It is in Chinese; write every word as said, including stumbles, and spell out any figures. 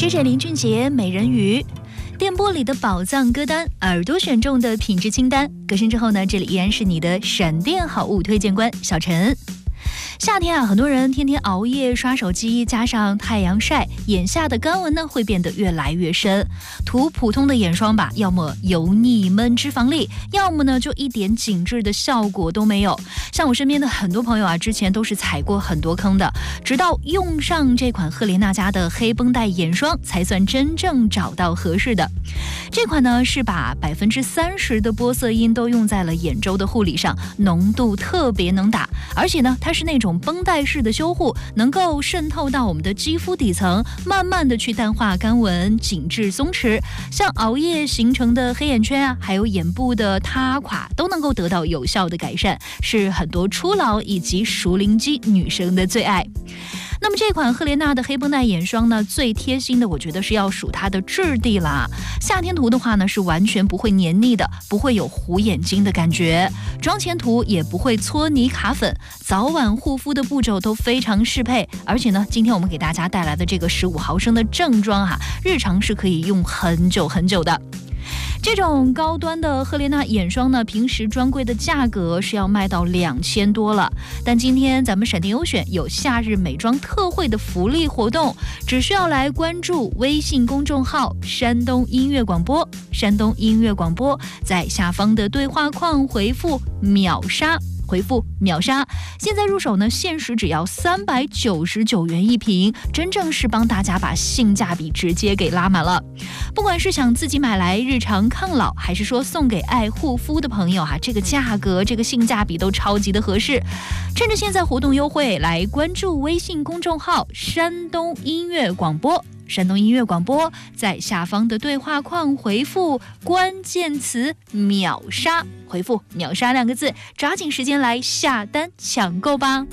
D J 林俊杰美人鱼，电波里的宝藏歌单，耳朵选中的品质清单。歌声之后呢，这里依然是你的闪电好物推荐官小陈。夏天啊，很多人天天熬夜刷手机，加上太阳晒，眼下的干纹呢会变得越来越深。涂普通的眼霜吧，要么油腻闷脂肪粒，要么呢就一点紧致的效果都没有。像我身边的很多朋友啊，之前都是踩过很多坑的，直到用上这款赫莲娜家的黑绷带眼霜，才算真正找到合适的。这款呢是把百分之三十的玻色因都用在了眼周的护理上，浓度特别能打，而且呢它是那种绷带式的修护，能够渗透到我们的肌肤底层，慢慢的去淡化干纹、紧致松弛，像熬夜形成的黑眼圈啊，还有眼部的塌垮，都能够得到有效的改善，是很多初老以及熟龄肌女生的最爱。那么这款赫莲娜的黑绷带眼霜呢，最贴心的我觉得是要数它的质地啦。夏天涂的话呢，是完全不会黏腻的，不会有糊眼睛的感觉，妆前涂也不会搓泥卡粉，早晚护肤的步骤都非常适配。而且呢，今天我们给大家带来的这个十五毫升的正装哈、啊，日常是可以用很久很久的。这种高端的赫莲娜眼霜呢，平时专柜的价格是要卖到两千多了，但今天咱们闪电优选有夏日美妆特惠的福利活动，只需要来关注微信公众号山东音乐广播，山东音乐广播，在下方的对话框回复秒杀，回复秒杀，现在入手呢，限时只要三百九十九元一瓶，真正是帮大家把性价比直接给拉满了。不管是想自己买来日常抗老，还是说送给爱护肤的朋友哈、啊，这个价格这个性价比都超级的合适。趁着现在活动优惠，来关注微信公众号山东音乐广播。山东音乐广播，在下方的对话框回复关键词秒杀，回复秒杀两个字，抓紧时间来下单抢购吧。